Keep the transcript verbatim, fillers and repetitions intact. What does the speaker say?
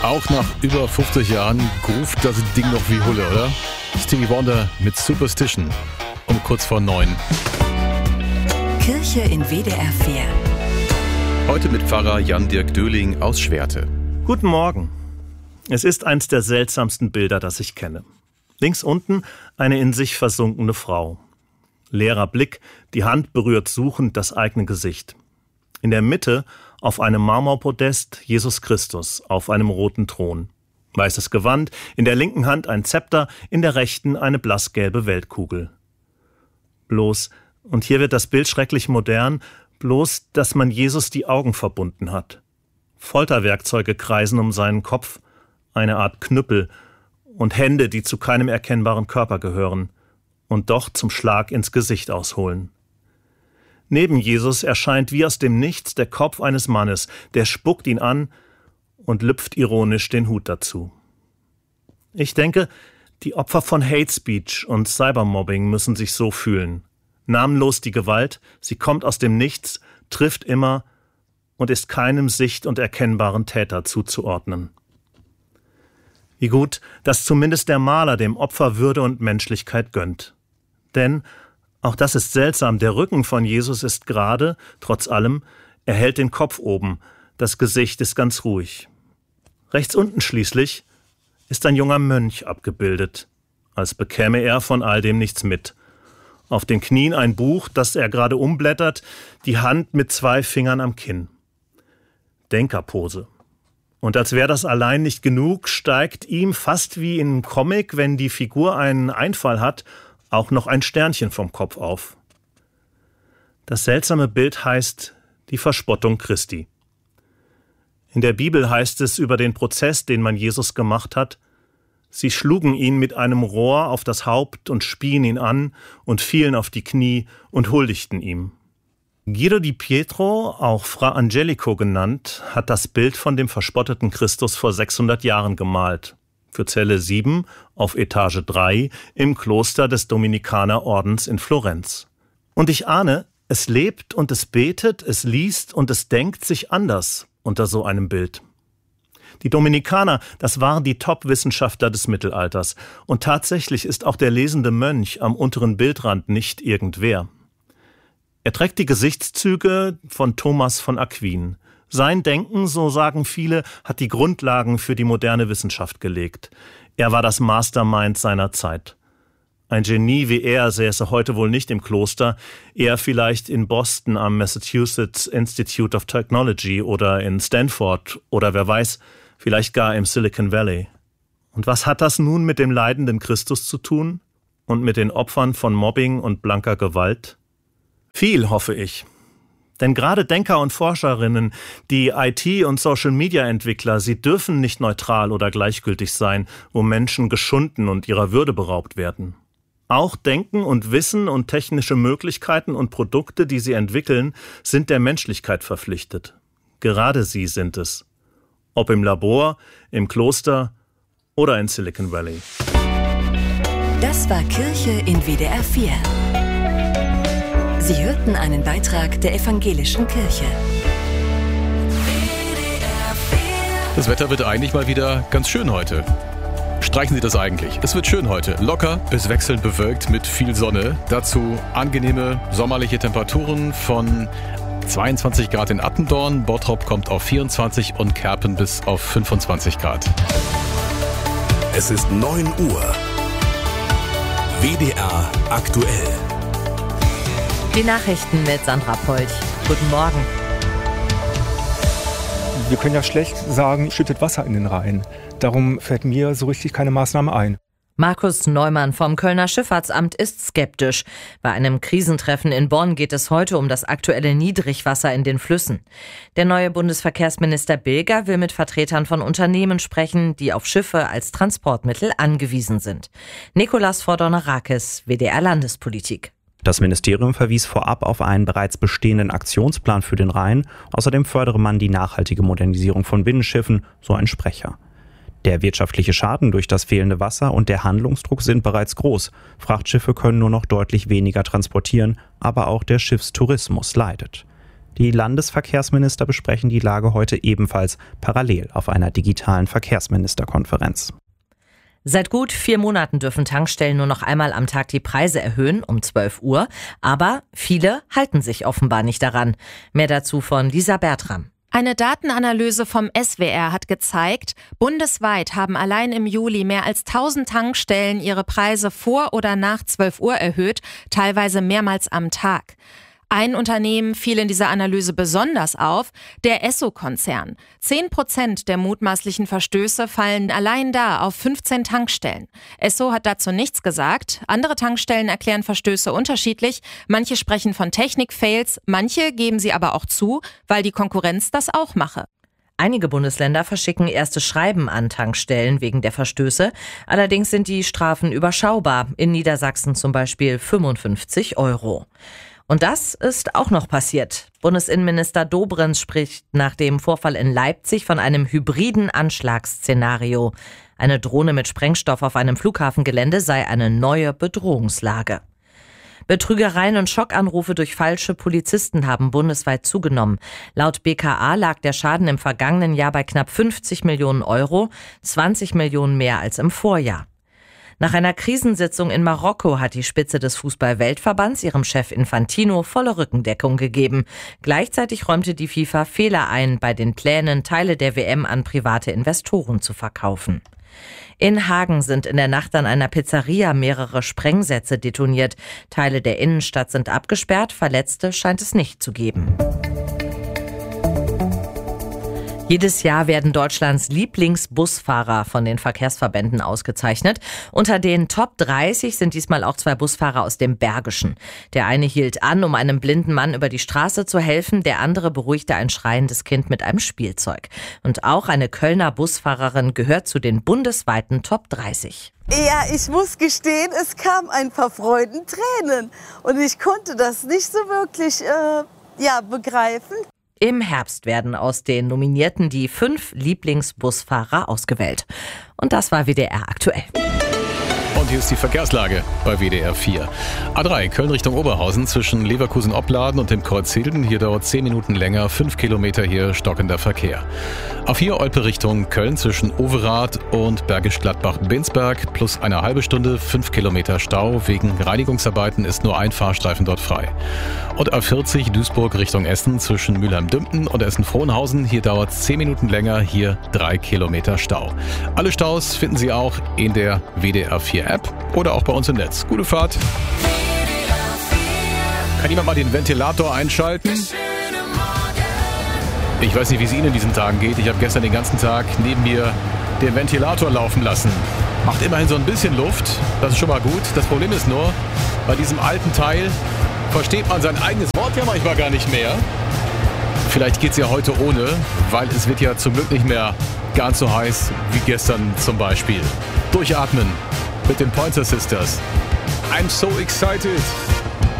Auch nach über fünfzig Jahren groovt das Ding noch wie Hulle, oder? Stevie Wonder mit Superstition um kurz vor neun. Kirche in W D R vier. Heute mit Pfarrer Jan-Dirk Döhling aus Schwerte. Guten Morgen. Es ist eins der seltsamsten Bilder, das ich kenne. Links unten eine in sich versunkene Frau. Leerer Blick, die Hand berührt suchend das eigene Gesicht. In der Mitte auf einem Marmorpodest Jesus Christus auf einem roten Thron. Weißes Gewand, in der linken Hand ein Zepter, in der rechten eine blassgelbe Weltkugel. Bloß, und hier wird das Bild schrecklich modern, bloß, dass man Jesus die Augen verbunden hat. Folterwerkzeuge kreisen um seinen Kopf, eine Art Knüppel und Hände, die zu keinem erkennbaren Körper gehören und doch zum Schlag ins Gesicht ausholen. Neben Jesus erscheint wie aus dem Nichts der Kopf eines Mannes, der spuckt ihn an und lüpft ironisch den Hut dazu. Ich denke, die Opfer von Hate Speech und Cybermobbing müssen sich so fühlen. Namenlos die Gewalt, sie kommt aus dem Nichts, trifft immer und ist keinem sicht- und erkennbaren Täter zuzuordnen. Wie gut, dass zumindest der Maler dem Opfer Würde und Menschlichkeit gönnt. Denn, auch das ist seltsam, der Rücken von Jesus ist gerade, trotz allem, er hält den Kopf oben, das Gesicht ist ganz ruhig. Rechts unten schließlich ist ein junger Mönch abgebildet, als bekäme er von all dem nichts mit. Auf den Knien ein Buch, das er gerade umblättert, die Hand mit zwei Fingern am Kinn. Denkerpose. Und als wäre das allein nicht genug, steigt ihm fast wie in einem Comic, wenn die Figur einen Einfall hat, auch noch ein Sternchen vom Kopf auf. Das seltsame Bild heißt die Verspottung Christi. In der Bibel heißt es über den Prozess, den man Jesus gemacht hat: Sie schlugen ihn mit einem Rohr auf das Haupt und spien ihn an und fielen auf die Knie und huldigten ihm. Guido di Pietro, auch Fra Angelico genannt, hat das Bild von dem verspotteten Christus vor sechshundert Jahren gemalt. Für Zelle sieben auf Etage drei im Kloster des Dominikanerordens in Florenz. Und ich ahne, es lebt und es betet, es liest und es denkt sich anders unter so einem Bild. Die Dominikaner, das waren die Top-Wissenschaftler des Mittelalters. Und tatsächlich ist auch der lesende Mönch am unteren Bildrand nicht irgendwer. Er trägt die Gesichtszüge von Thomas von Aquin. Sein Denken, so sagen viele, hat die Grundlagen für die moderne Wissenschaft gelegt. Er war das Mastermind seiner Zeit. Ein Genie wie er säße heute wohl nicht im Kloster, eher vielleicht in Boston am Massachusetts Institute of Technology oder in Stanford oder wer weiß, vielleicht gar im Silicon Valley. Und was hat das nun mit dem leidenden Christus zu tun? Und mit den Opfern von Mobbing und blanker Gewalt? Viel, hoffe ich. Denn gerade Denker und Forscherinnen, die I T- und Social-Media-Entwickler, sie dürfen nicht neutral oder gleichgültig sein, wo Menschen geschunden und ihrer Würde beraubt werden. Auch Denken und Wissen und technische Möglichkeiten und Produkte, die sie entwickeln, sind der Menschlichkeit verpflichtet. Gerade sie sind es. Ob im Labor, im Kloster oder in Silicon Valley. Das war Kirche in W D R vier. Sie hörten einen Beitrag der Evangelischen Kirche. Das Wetter wird eigentlich mal wieder ganz schön heute. Streichen Sie das eigentlich. Es wird schön heute. Locker bis wechselnd bewölkt mit viel Sonne. Dazu angenehme sommerliche Temperaturen von zweiundzwanzig Grad in Attendorn. Bottrop kommt auf vierundzwanzig und Kerpen bis auf fünfundzwanzig Grad. Es ist neun Uhr. W D R aktuell. Die Nachrichten mit Sandra Polch. Guten Morgen. Wir können ja schlecht sagen, schüttet Wasser in den Rhein. Darum fällt mir so richtig keine Maßnahme ein. Markus Neumann vom Kölner Schifffahrtsamt ist skeptisch. Bei einem Krisentreffen in Bonn geht es heute um das aktuelle Niedrigwasser in den Flüssen. Der neue Bundesverkehrsminister Bilger will mit Vertretern von Unternehmen sprechen, die auf Schiffe als Transportmittel angewiesen sind. Nikolas Fordonarakis, W D R Landespolitik. Das Ministerium verwies vorab auf einen bereits bestehenden Aktionsplan für den Rhein. Außerdem fördere man die nachhaltige Modernisierung von Binnenschiffen, so ein Sprecher. Der wirtschaftliche Schaden durch das fehlende Wasser und der Handlungsdruck sind bereits groß. Frachtschiffe können nur noch deutlich weniger transportieren, aber auch der Schiffstourismus leidet. Die Landesverkehrsminister besprechen die Lage heute ebenfalls parallel auf einer digitalen Verkehrsministerkonferenz. Seit gut vier Monaten dürfen Tankstellen nur noch einmal am Tag die Preise erhöhen, um zwölf Uhr. Aber viele halten sich offenbar nicht daran. Mehr dazu von Lisa Bertram. Eine Datenanalyse vom S W R hat gezeigt, bundesweit haben allein im Juli mehr als tausend Tankstellen ihre Preise vor oder nach zwölf Uhr erhöht, teilweise mehrmals am Tag. Ein Unternehmen fiel in dieser Analyse besonders auf, der Esso-Konzern. Zehn Prozent der mutmaßlichen Verstöße fallen allein da auf fünfzehn Tankstellen. Esso hat dazu nichts gesagt. Andere Tankstellen erklären Verstöße unterschiedlich. Manche sprechen von Technik-Fails, manche geben sie aber auch zu, weil die Konkurrenz das auch mache. Einige Bundesländer verschicken erste Schreiben an Tankstellen wegen der Verstöße. Allerdings sind die Strafen überschaubar. In Niedersachsen zum Beispiel fünfundfünfzig Euro. Und das ist auch noch passiert. Bundesinnenminister Dobrindt spricht nach dem Vorfall in Leipzig von einem hybriden Anschlagsszenario. Eine Drohne mit Sprengstoff auf einem Flughafengelände sei eine neue Bedrohungslage. Betrügereien und Schockanrufe durch falsche Polizisten haben bundesweit zugenommen. Laut B K A lag der Schaden im vergangenen Jahr bei knapp fünfzig Millionen Euro, zwanzig Millionen mehr als im Vorjahr. Nach einer Krisensitzung in Marokko hat die Spitze des Fußball-Weltverbands ihrem Chef Infantino volle Rückendeckung gegeben. Gleichzeitig räumte die FIFA Fehler ein bei den Plänen, Teile der W M an private Investoren zu verkaufen. In Hagen sind in der Nacht an einer Pizzeria mehrere Sprengsätze detoniert. Teile der Innenstadt sind abgesperrt, Verletzte scheint es nicht zu geben. Jedes Jahr werden Deutschlands Lieblingsbusfahrer von den Verkehrsverbänden ausgezeichnet. Unter den Top dreißig sind diesmal auch zwei Busfahrer aus dem Bergischen. Der eine hielt an, um einem blinden Mann über die Straße zu helfen. Der andere beruhigte ein schreiendes Kind mit einem Spielzeug. Und auch eine Kölner Busfahrerin gehört zu den bundesweiten Top dreißig. Ja, ich muss gestehen, es kam ein paar Freudentränen. Und ich konnte das nicht so wirklich äh, ja, begreifen. Im Herbst werden aus den Nominierten die fünf Lieblingsbusfahrer ausgewählt. Und das war W D R aktuell. Und hier ist die Verkehrslage bei W D R vier. A drei, Köln Richtung Oberhausen zwischen Leverkusen-Opladen und dem Kreuz Hilden. Hier dauert zehn Minuten länger, fünf Kilometer hier stockender Verkehr. A vier, Olpe Richtung Köln zwischen Overath und Bergisch Gladbach-Binsberg plus eine halbe Stunde, fünf Kilometer Stau. Wegen Reinigungsarbeiten ist nur ein Fahrstreifen dort frei. Und A vierzig, Duisburg Richtung Essen zwischen Mülheim-Dümpten und Essen-Frohnhausen. Hier dauert es zehn Minuten länger, hier drei Kilometer Stau. Alle Staus finden Sie auch in der W D R vier App oder auch bei uns im Netz. Gute Fahrt. Kann jemand mal den Ventilator einschalten? Ich weiß nicht, wie es Ihnen in diesen Tagen geht. Ich habe gestern den ganzen Tag neben mir den Ventilator laufen lassen. Macht immerhin so ein bisschen Luft. Das ist schon mal gut. Das Problem ist nur, bei diesem alten Teil versteht man sein eigenes Wort ja manchmal gar nicht mehr. Vielleicht geht es ja heute ohne, weil es wird ja zum Glück nicht mehr ganz so heiß wie gestern zum Beispiel. Durchatmen mit den Pointer Sisters. I'm so excited.